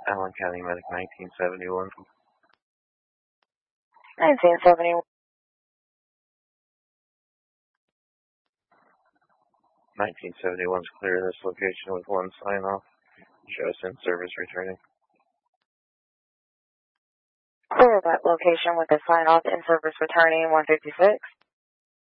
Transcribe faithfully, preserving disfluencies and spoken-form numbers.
Allen County Medic nineteen seventy-one. nineteen seventy-one. nineteen seventy-one's clear this location with one sign off. Show us in service returning. Clear that location with a sign off in service returning one fifty-six.